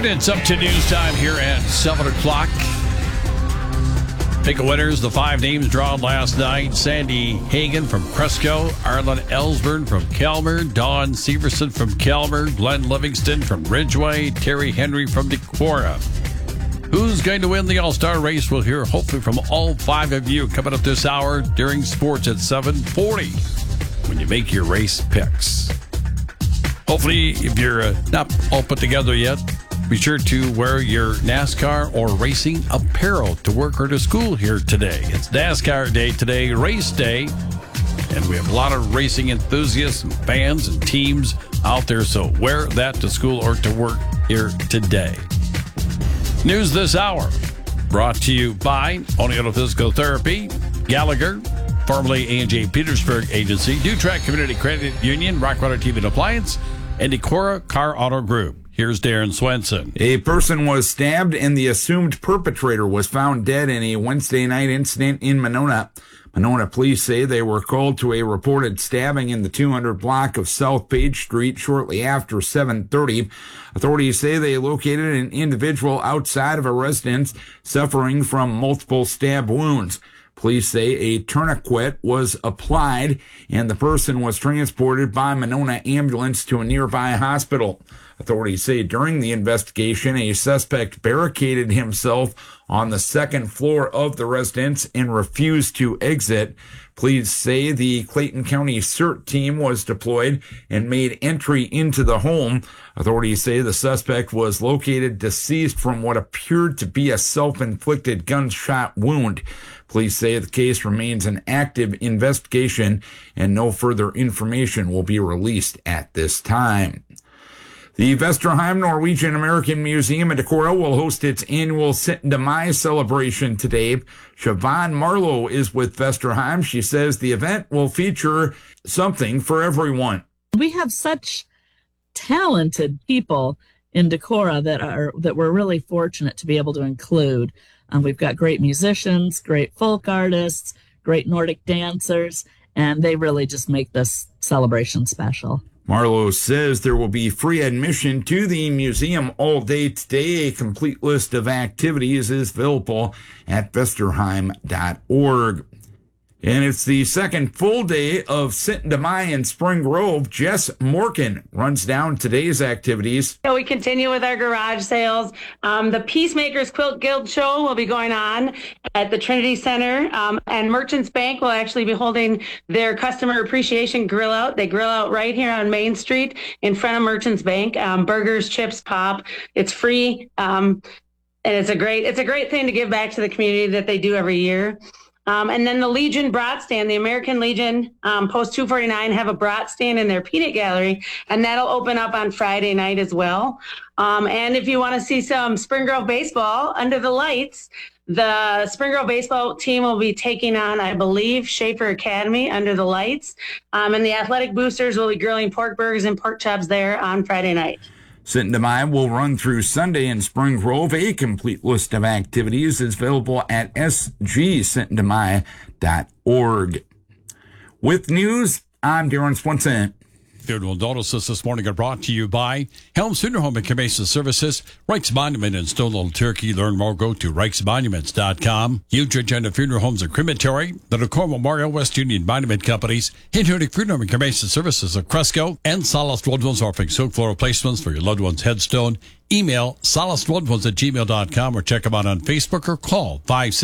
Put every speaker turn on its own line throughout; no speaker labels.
afternoon. It's up to news time here at 7 o'clock. Pick a winners, the 5 names drawn last night. Sandy Hagen from Cresco, Arlen Ellsburn from Kelmer, Dawn Severson from Kelmer, Glenn Livingston from Ridgeway, Terry Henry from Decorah. Who's going to win the All-Star race? We'll hear hopefully from all 5 of you coming up this hour during sports at 7:40 when you make your race picks. Hopefully, if you're not all put together yet, be sure to wear your NASCAR or racing apparel to work or to school here today. It's NASCAR Day today, race day, and we have a lot of racing enthusiasts and fans and teams out there, so wear that to school or to work here today. News this hour brought to you by Oneonta Physical Therapy, Gallagher, formerly A&J Petersburg Agency, Dutrack Community Credit Union, Rockwater TV and Appliance, and Decorah Car Auto Group. Here's Darren Swenson.
A person was stabbed and the assumed perpetrator was found dead in a Wednesday night incident in Monona. Monona police say they were called to a reported stabbing in the 200 block of South Page Street shortly after 7:30. Authorities say they located an individual outside of a residence suffering from multiple stab wounds. Police say a tourniquet was applied and the person was transported by Monona ambulance to a nearby hospital. Authorities say during the investigation, a suspect barricaded himself on the second floor of the residence and refused to exit. Police say the Clayton County CERT team was deployed and made entry into the home. Authorities say the suspect was located deceased from what appeared to be a self-inflicted gunshot wound. Police say the case remains an active investigation and no further information will be released at this time. The Vesterheim Norwegian American Museum in Decorah will host its annual Sitten de Mai celebration today. Siobhan Marlowe is with Vesterheim. She says the event will feature something for everyone.
We have such talented people in Decorah that we're really fortunate to be able to include. We've got great musicians, great folk artists, great Nordic dancers, and they really just make this celebration special.
Marlowe says there will be free admission to the museum all day today. A complete list of activities is available at vesterheim.org. And it's the second full day of Sitten de Mai in Spring Grove. Jess Morgan runs down today's activities.
So we continue with our garage sales. The Peacemakers Quilt Guild show will be going on at the Trinity Center. And Merchants Bank will actually be holding their customer appreciation grill out. They grill out right here on Main Street in front of Merchants Bank. Burgers, chips, pop. It's free. And it's a great thing to give back to the community that they do every year. And then the Legion Brat Stand, the American Legion, Post 249 have a brat stand in their peanut gallery, and that'll open up on Friday night as well. And if you want to see some Spring Grove baseball under the lights, the Spring Grove baseball team will be taking on, I believe, Schaefer Academy under the lights. And the athletic boosters will be grilling pork burgers and pork chops there on Friday night.
Sitten de Mai will run through Sunday in Spring Grove. A complete list of activities is available at sgsittendomai.org. With news, I'm Darren Swenson.
Funeral notices this morning are brought to you by Helms Funeral Home and Cremation Services, Reich's Monument in Stone Little Turkey. Learn more, go to reichsmonuments.com. Huge Agenda Funeral Homes and Crematory, the Decorah Memorial West Union Monument Companies, Hinterdick Funeral and Cremation Services of Cresco, and Solace Loved Ones offering silk floral placements for your loved one's headstone. Email solacelovedones@gmail.com or check them out on Facebook or call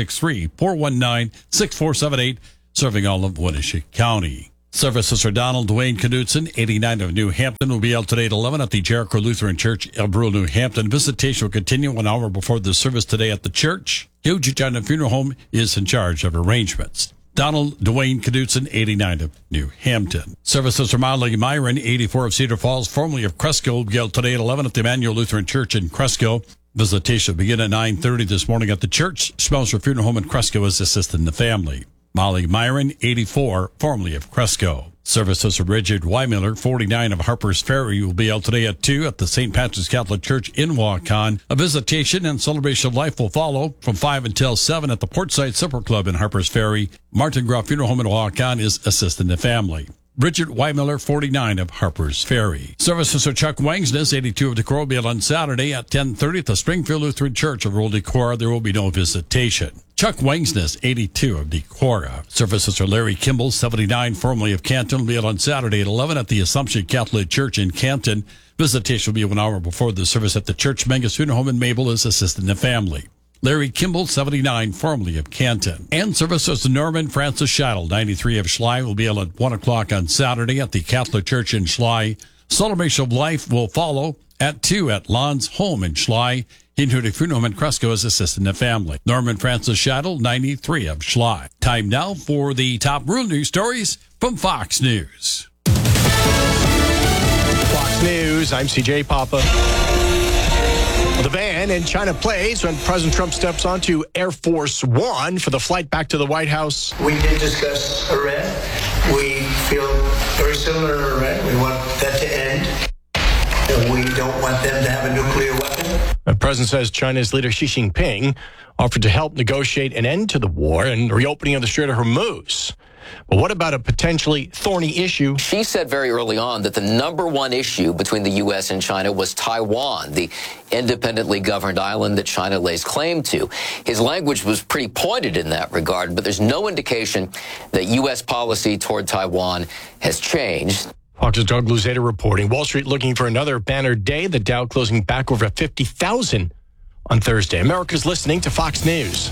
563-419-6478, serving all of Winneshiek County. Services for Donald Dwayne Knudsen, 89 of New Hampton, will be held today at 11 at the Jericho Lutheran Church, El Brule, New Hampton. Visitation will continue 1 hour before the service today at the church. Huge Agenda Funeral Home is in charge of arrangements. Donald Dwayne Knudsen, 89 of New Hampton. Services for Molly Myron, 84 of Cedar Falls, formerly of Cresco, will be held today at 11 at the Emmanuel Lutheran Church in Cresco. Visitation will begin at 9:30 this morning at the church. Smelser Funeral Home in Cresco is assisting the family. Molly Myron, 84, formerly of Cresco. Services for Richard Weimiller, 49 of Harper's Ferry, will be held today at 2 at the St. Patrick's Catholic Church in Waukon. A visitation and celebration of life will follow from 5 until 7 at the Portside Supper Club in Harper's Ferry. Martin Groff Funeral Home in Waukon is assisting the family. Bridget Weimiller, 49 of Harper's Ferry. Services are Chuck Wangsness, 82 of Decorah, will be on Saturday at 10:30 at the Springfield Lutheran Church of Rural Decorah. There will be no visitation. Chuck Wangsness, 82 of Decorah. Services are Larry Kimball, 79, formerly of Canton, will be on Saturday at 11 at the Assumption Catholic Church in Canton. Visitation will be 1 hour before the service at the church. Mengus Funeral Home in Mabel is assisting the family. Larry Kimball, 79, formerly of Canton. And services to Norman Francis Scheidel, 93 of Schley, will be at 1 o'clock on Saturday at the Catholic Church in Schley. Celebration of Life will follow at 2 at Lon's home in Schley. Hinhuda Funeral Home in Cresco is assisting the family. Norman Francis Scheidel, 93 of Schley. Time now for the top rural news stories from Fox News.
Fox News, I'm CJ Papa. The ban in China plays when President Trump steps onto Air Force One for the flight back to the White House.
We did discuss Iran. We feel very similar to Iran. We want that to end. We don't want them to have a nuclear weapon.
The president says China's leader Xi Jinping offered to help negotiate an end to the war and reopening of the Strait of Hormuz. But what about a potentially thorny issue?
She said very early on that the number one issue between the U.S. and China was Taiwan, the independently governed island that China lays claim to. His language was pretty pointed in that regard, but there's no indication that U.S. policy toward Taiwan has changed.
Fox's Doug Luzeta reporting. Wall Street looking for another banner day. The Dow closing back over 50,000 on Thursday. America's listening to Fox News.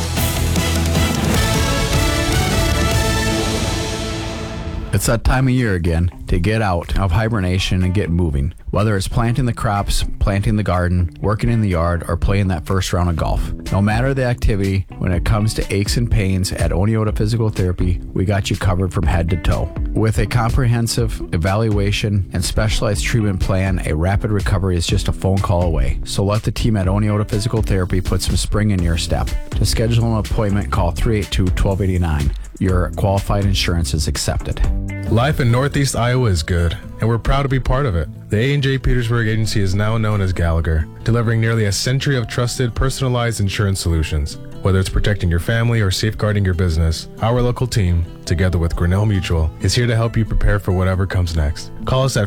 It's that time of year again to get out of hibernation and get moving. Whether it's planting the crops, planting the garden, working in the yard, or playing that first round of golf. No matter the activity, when it comes to aches and pains at Oneota Physical Therapy, we got you covered from head to toe. With a comprehensive evaluation and specialized treatment plan, a rapid recovery is just a phone call away. So let the team at Oneota Physical Therapy put some spring in your step. To schedule an appointment, call 382-1289. Your qualified insurance is accepted.
Life in Northeast Iowa is good, and we're proud to be part of it. The A&J Petersburg Agency is now known as Gallagher, delivering nearly a century of trusted, personalized insurance solutions. Whether it's protecting your family or safeguarding your business, our local team, together with Grinnell Mutual, is here to help you prepare for whatever comes next. Call us at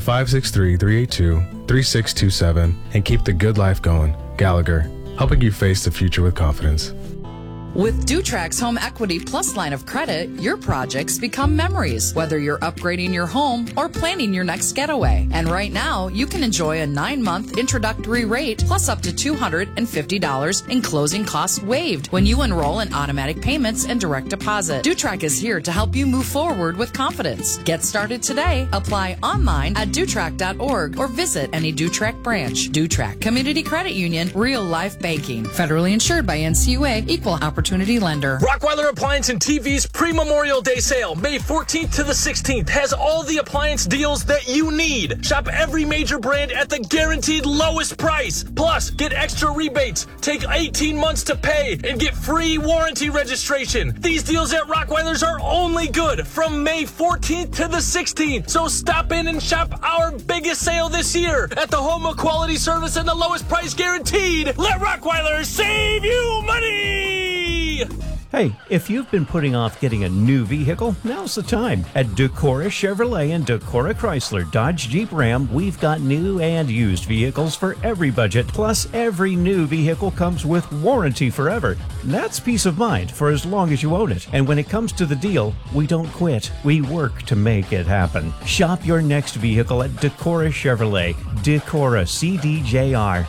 563-382-3627 and keep the good life going. Gallagher, helping you face the future with confidence.
With Dutrax Home Equity Plus line of credit, your projects become memories, whether you're upgrading your home or planning your next getaway. And right now, you can enjoy a 9-month introductory rate plus up to $250 in closing costs waived when you enroll in automatic payments and direct deposit. Dutrax is here to help you move forward with confidence. Get started today. Apply online at Dutrax.org or visit any Dutrax branch. Dutrax Community Credit Union, real life banking. Federally insured by NCUA, equal opportunity lender.
Rockweiler Appliance and TV's pre-Memorial Day sale, May 14th to the 16th, has all the appliance deals that you need. Shop every major brand at the guaranteed lowest price. Plus, get extra rebates, take 18 months to pay, and get free warranty registration. These deals at Rockweiler's are only good from May 14th to the 16th. So stop in and shop our biggest sale this year at the home of quality service and the lowest price guaranteed. Let Rockweiler save you money!
Hey, if you've been putting off getting a new vehicle, now's the time. At Decorah Chevrolet and Decorah Chrysler Dodge Jeep Ram, we've got new and used vehicles for every budget. Plus, every new vehicle comes with warranty forever. That's peace of mind for as long as you own it. And when it comes to the deal, we don't quit. We work to make it happen. Shop your next vehicle at Decorah Chevrolet. Decorah CDJR.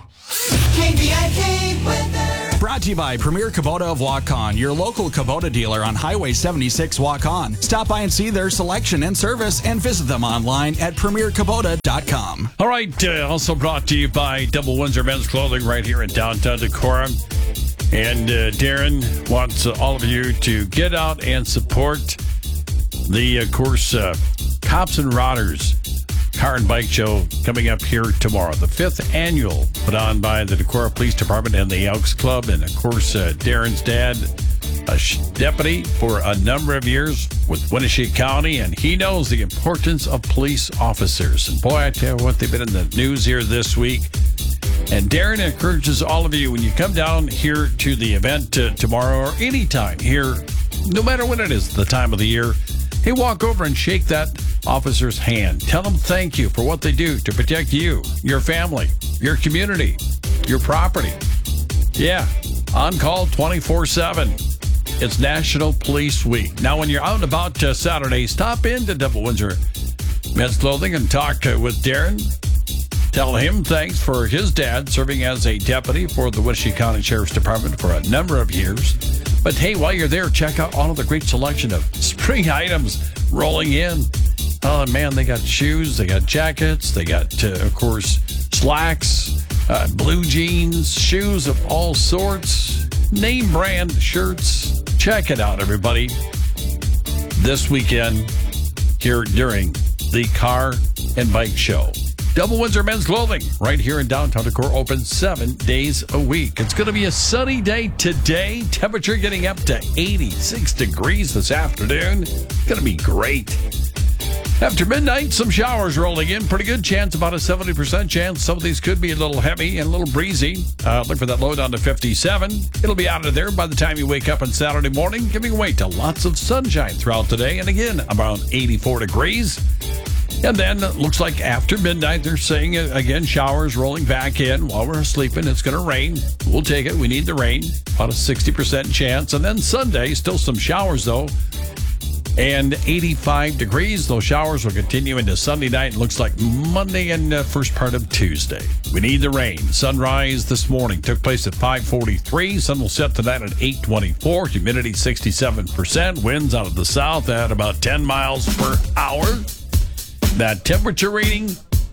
KVIK weather. Brought to you by Premier Kubota of Waukon, your local Kubota dealer on Highway 76 Waukon. Stop by and see their selection and service and visit them online at premierkubota.com.
All right, also brought to you by Double Windsor Men's Clothing right here in downtown Decorah. And Darren wants all of you to get out and support the, of course, Cops and Rodders Car and Bike Show coming up here tomorrow. The 5th annual put on by the Decorah Police Department and the Elks Club. And, of course, Darren's dad, a deputy for a number of years with Winneshiek County, and he knows the importance of police officers. And, boy, I tell you what, they've been in the news here this week. And Darren encourages all of you, when you come down here to the event tomorrow or anytime here, no matter when it is, the time of the year, Hey, walk over and shake that officer's hand. Tell them thank you for what they do to protect you, your family, your community, your property. Yeah, on call 24/7. It's National Police Week. Now, when you're out and about Saturday, stop into Double Windsor Men's Clothing and talk with Darren. Tell him thanks for his dad serving as a deputy for the Wichita County Sheriff's Department for a number of years. But hey, while you're there, check out all of the great selection of spring items rolling in. Oh, man, they got shoes, they got jackets, they got, of course, slacks, blue jeans, shoes of all sorts, name brand shirts. Check it out, everybody. This weekend here during the Car and Bike Show. Double Windsor Men's Clothing right here in downtown Decorah, open 7 days a week. It's going to be a sunny day today. Temperature getting up to 86 degrees this afternoon. Going to be great. After midnight, some showers rolling in. Pretty good chance, about a 70% chance. Some of these could be a little heavy and a little breezy. Look for that low down to 57. It'll be out of there by the time you wake up on Saturday morning, giving way to lots of sunshine throughout the day. And again, around 84 degrees. And then looks like after midnight, they're saying, again, showers rolling back in. While we're sleeping, it's going to rain. We'll take it. We need the rain. About a 60% chance. And then Sunday, still some showers, though. And 85 degrees. Those showers will continue into Sunday night. It looks like Monday and first part of Tuesday. We need the rain. Sunrise this morning took place at 5:43. Sun will set tonight at 8:24. Humidity 67%. Winds out of the south at about 10 miles per hour. That temperature reading,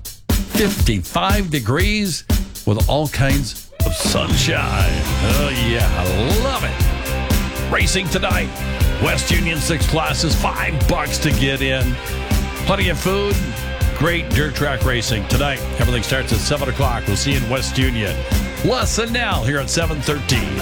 55 degrees with all kinds of sunshine. Oh, yeah, I love it. Racing tonight. West Union 6 classes, $5 to get in. Plenty of food. Great dirt track racing tonight. Everything starts at 7 o'clock. We'll see you in West Union. Les and Nell here at 7:13.